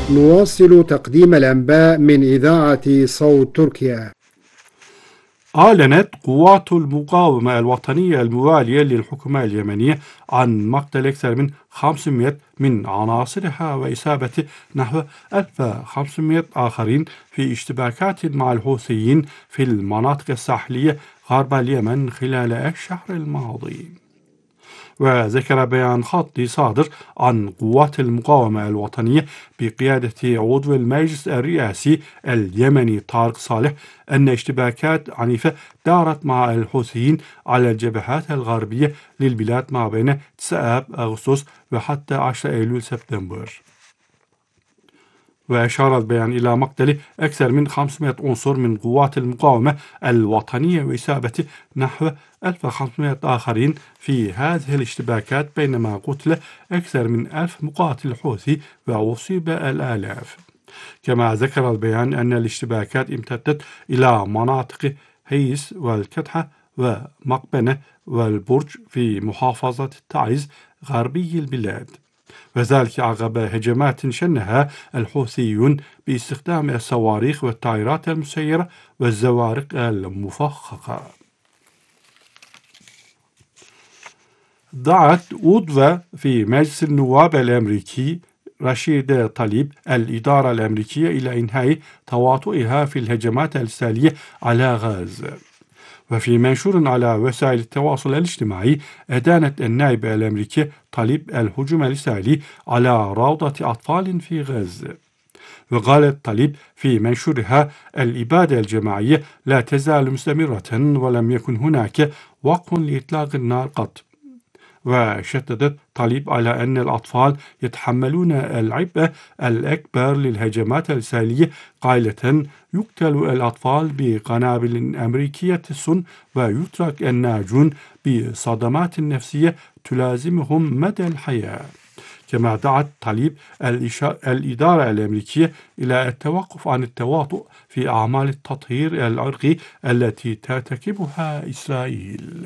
نواصل تقديم الأنباء من إذاعة صوت تركيا. أعلنت قوات المقاومة الوطنية الموالية للحكومة اليمنية عن مقتل أكثر من 500 من عناصرها وإصابة نحو 1500 آخرين في اشتباكات مع الحوثيين في المناطق الساحلية غرب اليمن خلال الشهر الماضي. وذكر بيان خطي صادر عن قوات المقاومة الوطنية بقيادة عضو المجلس الرئاسي اليمني طارق صالح أن اشتباكات عنيفة دارت مع الحوثيين على الجبهات الغربية للبلاد ما بين 9 أغسطس وحتى 10 أيلول سبتمبر. وأشار البيان إلى مقتل أكثر من 500 عنصر من قوات المقاومة الوطنية وإصابة نحو 1500 آخرين في هذه الاشتباكات، بينما قتل أكثر من 1000 مقاتل حوثي وأصيب الآلاف. كما ذكر البيان أن الاشتباكات امتدت إلى مناطق هيس والكتحة ومقبنة والبرج في محافظة تعز غربي البلاد، وذلك عقب هجمات شنها الحوثيون باستخدام الصواريخ والطائرات المسيرة والزوارق المفخخة. دعت عضو في مجلس النواب الأمريكي رشيد طليب الإدارة الأمريكية إلى إنهاء تواطؤها في الهجمات الإسرائيلية على غزة. وفي منشور على وسائل التواصل الاجتماعي، أدانت النائبة الأمريكية طليب الهجوم الإسرائيلي على روضة أطفال في غزة. وقالت طليب في منشورها: الإبادة الجماعية لا تزال مستمرة ولم يكن هناك وقف لإطلاق النار قط. وشددت طليب على أن الأطفال يتحملون العبء الأكبر للهجمات الإسرائيلية، قائلة: يقتل الأطفال بقنابل أمريكية السن ويترك الناجون بصدمات نفسية تلازمهم مدى الحياة. كما دعت طليب الإدارة الأمريكية إلى التوقف عن التواطؤ في أعمال التطهير العرقي التي ترتكبها إسرائيل.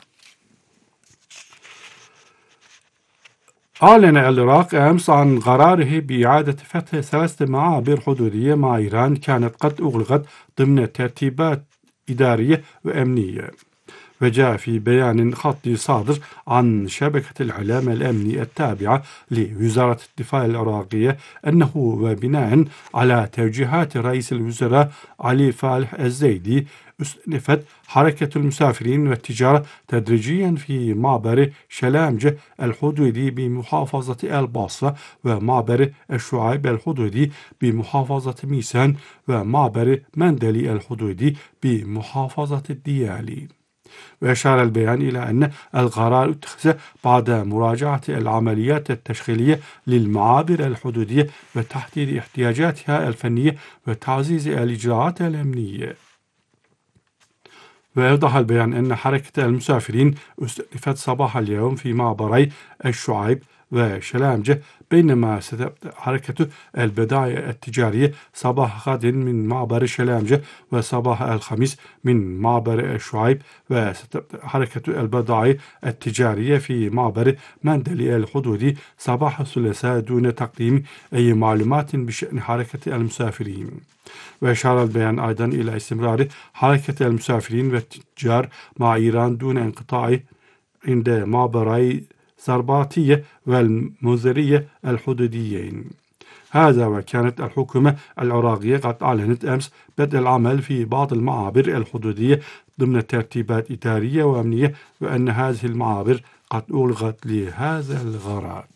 أعلن العراق أمس عن قراره بإعادة فتح 3 معابر حدودية مع إيران كانت قد أغلقت ضمن ترتيبات إدارية وأمنية. وجاء في بيان خطي صادر عن شبكة الإعلام الأمني التابعة لوزارة الدفاع العراقية أنه وبناء على توجيهات رئيس الوزراء علي فالح الزيدي استأنفت حركة المسافرين والتجارة تدريجيا في معبر شلامجة الحدودي بمحافظة البصرة، ومعبر الشعيب الحدودي بمحافظة ميسان، ومعبر مندلي الحدودي بمحافظة الديالي. وأشار البيان إلى أن القرار اتخذ بعد مراجعة العمليات التشغيلية للمعابر الحدودية وتحديد احتياجاتها الفنية وتعزيز الإجراءات الأمنية. وأوضح البيان أن حركة المسافرين استأنفت صباح اليوم في معبري الشعيب وشلامجة، بينما ستبدأ حركة البضائع التجارية صباح غد من معبر شلامجة وصباح الخميس من معبر الشعيب، وستبدأ حركة البضائع التجارية في معبر مندلي الحدودي صباح الثلاثاء دون تقديم أي معلومات بشأن حركة المسافرين. وأشار البيان أيضا إلى استمرار حركة المسافرين والتجار مع إيران دون انقطاع عند معبري زرباطية والمنذرية الحدوديين. هذا وكانت الحكومة العراقية قد أعلنت أمس بدء العمل في بعض المعابر الحدودية ضمن ترتيبات إدارية وأمنية، وأن هذه المعابر قد أغلقت لهذا الغرض.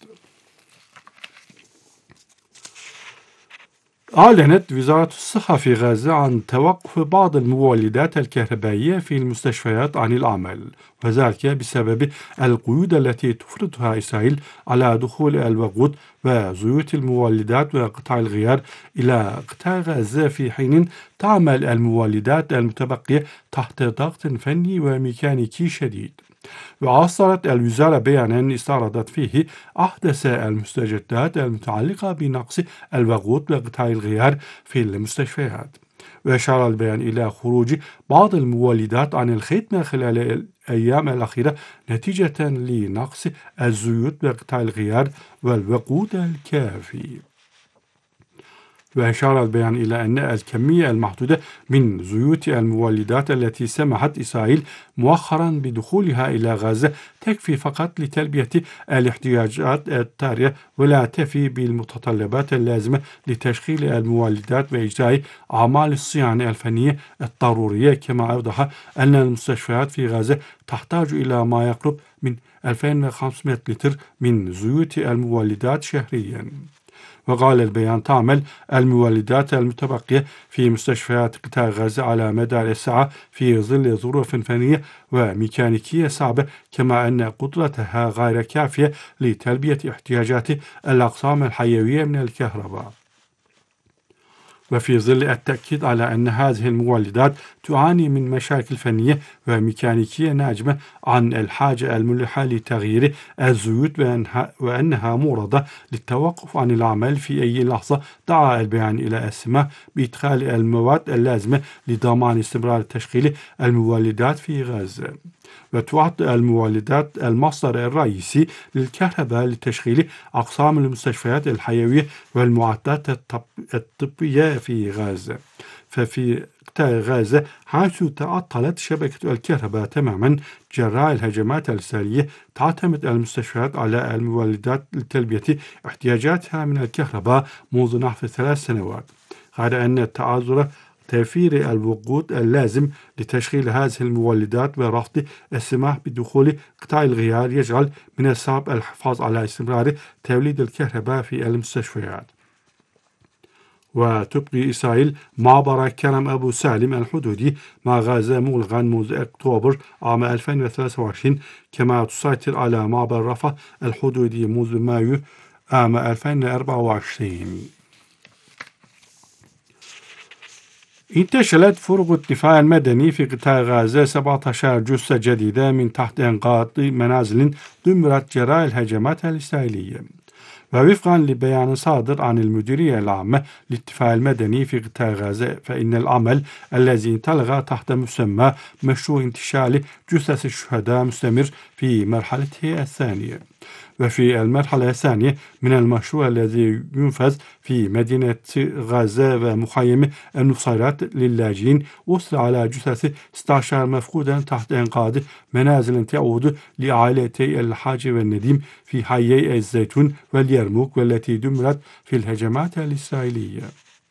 أعلنت وزارة الصحة في غزة عن توقف بعض المولدات الكهربائية في المستشفيات عن العمل، وذلك بسبب القيود التي تفرضها إسرائيل على دخول الوقود وزيوت المولدات وقطع الغيار إلى قطاع غزة، في حين تعمل المولدات المتبقية تحت ضغط فني وميكانيكي شديد. وأصدرت الوزارة بيانا استعرضت فيه أحدث المستجدات المتعلقة بنقص الوقود وقطع الغيار في المستشفيات. وأشار البيان إلى خروج بعض المولدات عن الخدمة خلال الأيام الأخيرة نتيجة لنقص الزيوت وقطع الغيار والوقود الكافي. وأشار البيان إلى أن الكمية المحدودة من زيوت المولدات التي سمحت إسرائيل مؤخرا بدخولها إلى غزة تكفي فقط لتلبية الاحتياجات الطارئة ولا تفي بالمتطلبات اللازمة لتشغيل المولدات وإجراء أعمال الصيانة الفنية الضرورية. كما أوضح أن المستشفيات في غزة تحتاج إلى ما يقرب من 2500 لتر من زيوت المولدات شهريا. وقال البيان تعمل المولدات المتبقية في مستشفيات قطاع غزة على مدار الساعة في ظل ظروف فنية وميكانيكية صعبة، كما أن قدرتها غير كافية لتلبية احتياجات الأقسام الحيوية من الكهرباء. وفي ظل التأكيد على أن هذه المولدات تعاني من مشاكل فنية وميكانيكية ناجمة عن الحاجة الملحة لتغيير الزيوت وأنها معرضة للتوقف عن العمل في أي لحظة، دعا البيان إلى السماح بإدخال المواد اللازمة لضمان استمرار تشغيل المولدات في غزة. وتعد المولدات المصدر الرئيسي للكهرباء لتشغيل أقسام المستشفيات الحيوية والمعدات الطبية في غزة. ففي قطاع غزة حيث تعطلت شبكة الكهرباء تماما جراء الهجمات الإسرائيلية، تعتمد المستشفيات على المولدات لتلبية احتياجاتها من الكهرباء منذ نحو 3 سنوات، غير أن تعذر توفير الوقود اللازم لتشغيل هذه المولدات ورفض السماح بدخول قطاع الغيار يجعل من الصعب الحفاظ على استمرار توليد الكهرباء في المستشفيات. وتبقي إسرائيل معبر كرم أبو سالم الحدودي مع غزة مغلقا منذ أكتوبر عام 2023، كما تسيطر على معبر رفح الحدودي منذ مايو عام 2024. انتشلت فرق الدفاع المدني في قطاع غزة 17 جثة جديدة من تحت إنقاض منازل دمرت جراء الهجمات الإسرائيلية. ووفقا لبيان صادر عن المديرية العامة للدفاع المدني في قطاع غزة، فإن العمل الذي انطلق تحت مسمى مشروع انتشال جثث الشهداء مستمر في مرحلته الثانية. وفي المرحلة الثانية من المشروع الذي ينفذ في مدينة غزة ومخيم النصيرات للاجئين، وصل على جثث 16 مفقودا تحت إنقاذ منازل تعود لعائلتي الحاج والنديم في حيي الزيتون واليرموك، والتي دمرت في الهجمات الإسرائيلية.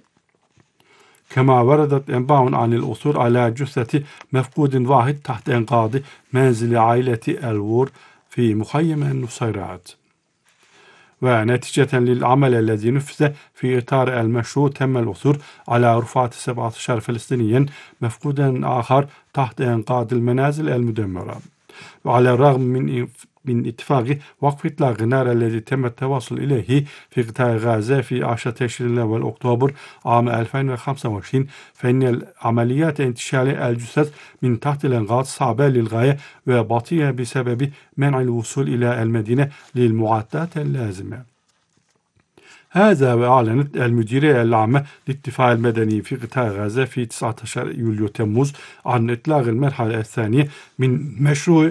كما وردت أنباء عن العثور على جثة مفقود واحد تحت إنقاذ منزل عائلة الور في مخيم النصيرات. ونتيجة للعمل الذي نفذ في إطار المشروع، تم العثور على رفعة 17 فلسطينيا مفقودا آخر تحت إنقاذ المنازل المدمرة. وعلى الرغم من اتفاق وقف إطلاق النار الذي تم التوصل إليه في قطاع غزة في 10 تشرين الأول أكتوبر عام 2025، فإن عمليات انتشال الجثث من تحت الإنقاذ صعبة للغاية وبطيئة بسبب منع الوصول إلى المدينة للمعدات اللازمة. هذا وأعلنت المديرية العامة للدفاع المدني في قطاع غزة في 19 يوليو تموز عن إطلاق المرحلة الثانية من مشروع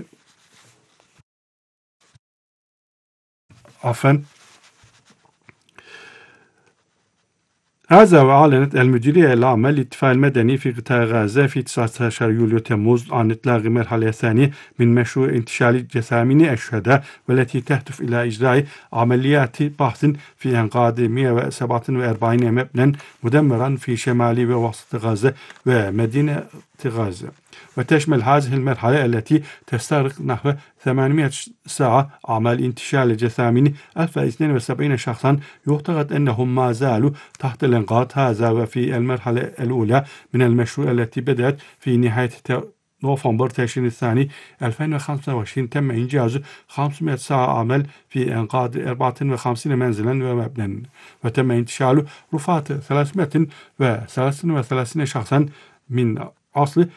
هذا وأعلنت المديرية العامة للدفاع المدني في قطاع غزة في 19 يوليو تموز عن إطلاق المرحلة الثانية من مشروع انتشال جثامين الشهداء، والتي تهدف إلى إجراء عمليات بحث في إنقاذ 147 مبنى مدمرا في شمال ووسط غزة ومدينة غزة. وتشمل هذه المرحلة التي تستغرق نحو 800 ساعة عمل انتشال جثامين 1072 شخصا يعتقد أنهم ما زالوا تحت الإنقاذ. هذا وفي المرحلة الأولى من المشروع التي بدأت في نهاية نوفمبر تشرين الثاني 2025 تم إنجاز 500 ساعة عمل في إنقاذ 54 منزلا ومبنى، وتم انتشال رفعة 333 شخصا من أصل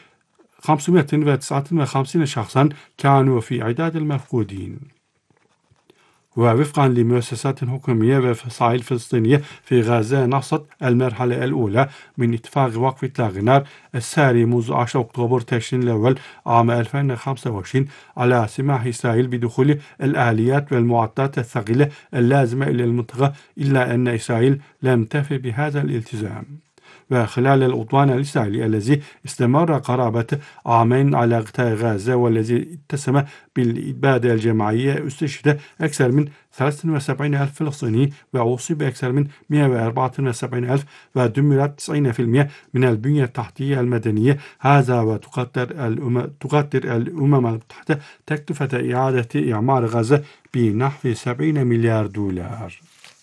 559 شخصا كانوا في عداد المفقودين. ووفقا لمؤسسات حكومية وفصائل فلسطينية في غزة، نصت المرحلة الأولى من اتفاق وقف إطلاق النار الساري منذ 10 أكتوبر تشرين الأول عام 2025 على سماح إسرائيل بدخول الآليات والمعدات الثقيلة اللازمة إلى المنطقة، إلا أن إسرائيل لم تفي بهذا الالتزام. وخلال العدوان الإسرائيلي الذي استمر قرابة عامين على قطاع غزة والذي اتسم بالإبادة الجماعية، استشهد أكثر من 73 ألف فلسطيني وأصيب أكثر من 174 ألف ودمرت 90% من البنية التحتية المدنية. هذا وتقدر الأمم المتحدة تكلفة إعادة إعمار غزة بنحو 70 مليار دولار.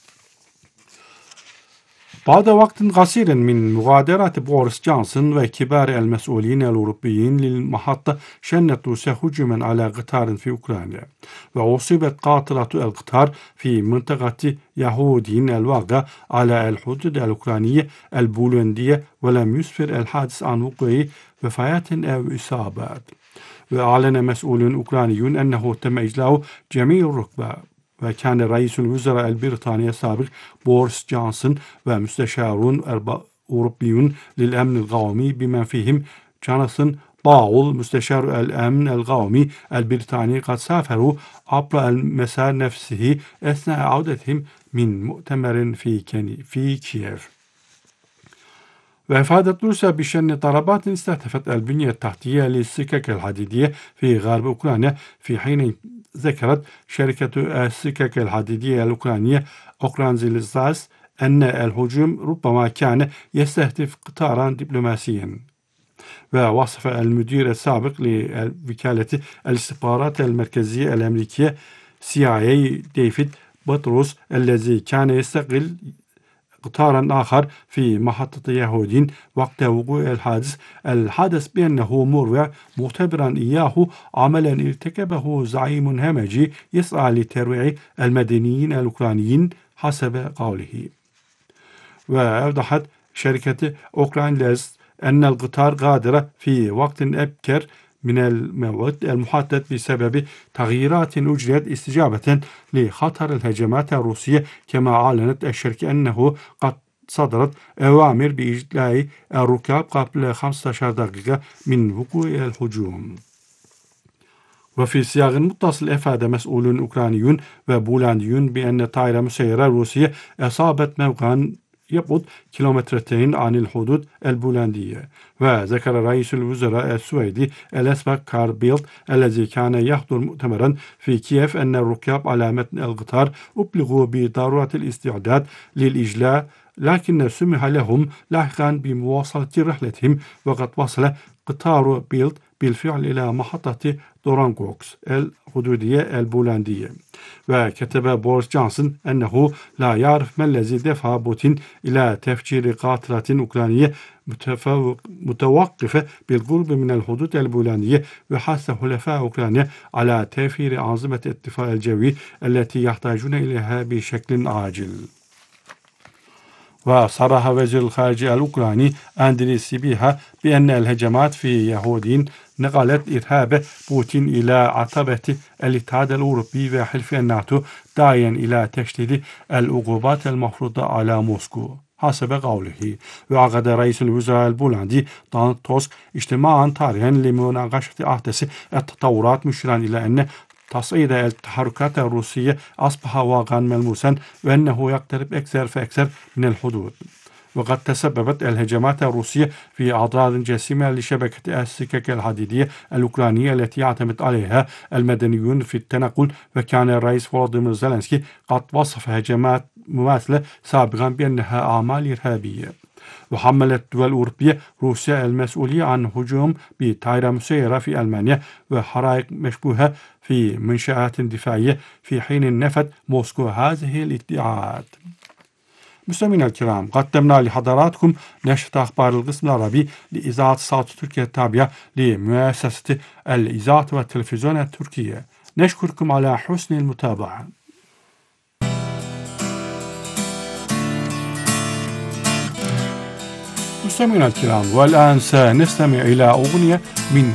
بعد وقت قصير من مغادرة بوريس جونسون وكبار المسؤولين الأوروبيين للمحطة، شنت روسيا هجوما على قطار في أوكرانيا، وأصيبت قاطرة القطار في منطقة يهودين الواقعة على الحدود الأوكرانية البولندية، ولم يسفر الحادث عن وقوع وفيات أو إصابات. وأعلن مسؤول أوكراني أنه تم إجلاء جميع الركبة. وكان رئيس الوزراء البريطاني السابق بوريس جونسون ومستشارون أوروبيون للأمن القومي بما فيهم جوناثان باول مستشار الأمن القومي البريطاني قد سافروا عبر المسار نفسه أثناء عودتهم من مؤتمر في كييف. وأفادت روسيا بشن ضربات استهدفت البنية التحتية للسكك الحديدية في غرب أوكرانيا، في حين ذكرت شركة السكك الحديدية الأوكرانية أوكرانزيلزاس أن الهجوم ربما كان يستهدف قطارا دبلوماسيا. ووصف المدير السابق لوكالة الاستخبارات المركزية الأمريكية CIA ديفيد بطرس الذي كان يستقل قطارا آخر في محطة يهودين وقت وقوع الحادث بأنه مروع، معتبرا إياه عملا ارتكبه زعيم همجي يسعى لترويع المدنيين الأوكرانيين حسب قوله. وأوضحت شركة أوكرانليز أن القطار غادر في وقت أبكر من الموعد المحدد بسبب تغييرات أجريت استجابة لخطر الهجمات الروسية، كما أعلنت الشركة أنه قد صدرت أوامر بإجلاء الركاب قبل 15 دقيقة من وقوع الهجوم. وفي سياق متصل، أفاد مسؤول أوكراني وبولندي بأن طائرة مسيرة روسية أصابت موقعا يبعد كيلومترين عن الحدود البولندية. وذكر رئيس الوزراء السويدي الأسبق كارل بيلت الذي كان يحضر مؤتمرا في كييف أن الركاب على متن القطار أبلغوا بضرورة الاستعداد للإجلاء، لكن سمح لهم لاحقا بمواصلة رحلتهم. وقد وصل قطار بيلت بالفعل إلى محطة دورانكوكس الحدودية البولندية. وكتب بوريس جونسون أنه لا يعرف ما الذي دفع بوتين إلى تفجير قاطرة أوكرانية متوقفة بالقرب من الحدود البولندية، وحث حلفاء أوكرانيا على توفير أنظمة الدفاع الجوي التي يحتاجون إليها بشكل عاجل. وصرح وزير الخارجية الأوكراني أندري سيبيها بأن الهجمات في يهودين نقلت إرهاب بوتين إلى عتبة الاتحاد الأوروبي وحلف الناتو، داعيا إلى تشديد العقوبات المفروضة على موسكو حسب قوله. وعقد رئيس الوزراء البولندي دونالد توسك اجتماعا طارئا لمناقشة أحدث التطورات، مشيرا إلى أن تصعيد التحركات الروسية أصبح واقعا ملموسا وأنه يقترب أكثر فأكثر من الحدود. وقد تسببت الهجمات الروسية في أضرار جسيمة لشبكة السكك الحديدية الأوكرانية التي يعتمد عليها المدنيون في التنقل. وكان الرئيس فلاديمير زيلينسكي قد وصف هجمات مماثلة سابقا بأنها أعمال إرهابية. وحملت الدول الأوروبية روسيا المسؤولية عن هجوم بطائرة مسيرة في ألمانيا وحرائق مشبوهة في منشآت دفاعية، في حين نفت موسكو هذه الادعاءات. مستمعينا الكرام، قدمنا لحضراتكم نشرة أخبار القسم العربي لإذاعة صوت تركيا التابعة لمؤسسة الإذاعة والتلفزيون التركية. نشكركم على حسن المتابعة. مستمعينا الكرام، والآن سنستمع إلى أغنية من